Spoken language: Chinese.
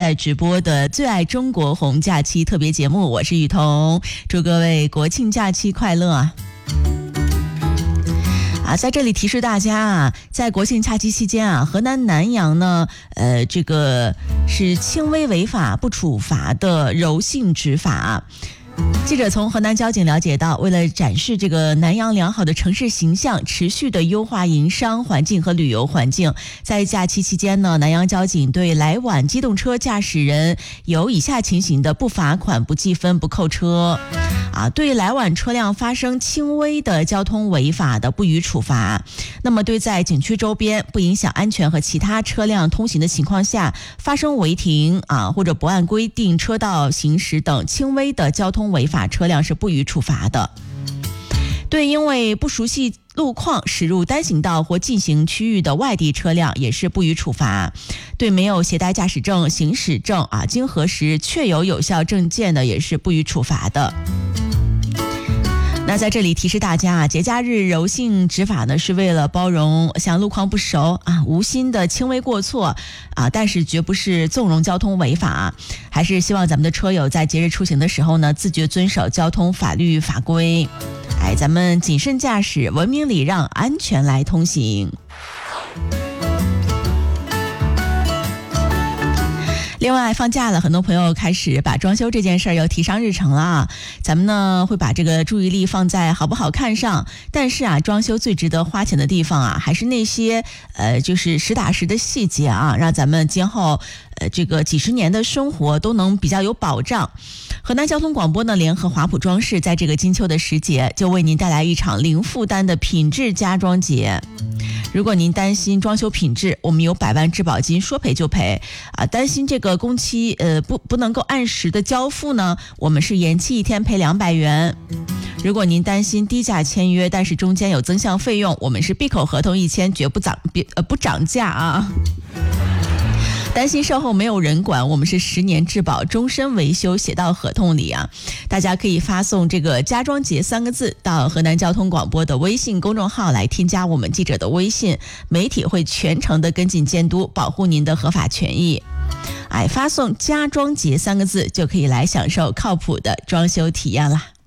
在直播的最爱中国红假期特别节目，我是雨桐，祝各位国庆假期快乐啊！在这里提示大家啊，在国庆假期期间啊，河南南阳呢，这个是轻微违法不处罚的柔性执法。记者从河南交警了解到，为了展示这个南阳良好的城市形象，持续的优化营商环境和旅游环境，在假期期间呢，南阳交警对来往机动车驾驶人有以下情形的不罚款、不记分、不扣车。对来往车辆发生轻微的交通违法的，不予处罚。那么对在景区周边不影响安全和其他车辆通行的情况下发生违停或者不按规定车道行驶等轻微的交通违法车辆是不予处罚的。对因为不熟悉路况驶入单行道或禁行区域的外地车辆也是不予处罚。对没有携带驾驶证、行驶证经核实确有有效证件的也是不予处罚的。那在这里提示大家节假日柔性执法呢，是为了包容像路况不熟无心的轻微过错但是绝不是纵容交通违法还是希望咱们的车友在节日出行的时候呢，自觉遵守交通法律法规。咱们谨慎驾驶，文明礼让，安全来通行。另外放假了，很多朋友开始把装修这件事儿又提上日程了咱们呢会把这个注意力放在好不好看上，但是装修最值得花钱的地方还是那些就是实打实的细节让咱们今后这个几十年的生活都能比较有保障。河南交通广播呢联合华普装饰，在这个金秋的时节，就为您带来一场零负担的品质家装节。如果您担心装修品质，我们有100万质保金，说赔就赔担心这个工期不能够按时的交付呢，我们是延期1天赔200元。如果您担心低价签约，但是中间有增项费用，我们是闭口合同1签，绝不涨价担心售后没有人管，我们是10年质保，终身维修写到合同里大家可以发送这个家装节3个字到河南交通广播的微信公众号来添加我们记者的微信，媒体会全程的跟进监督，保护您的合法权益。发送家装节3个字就可以来享受靠谱的装修体验了。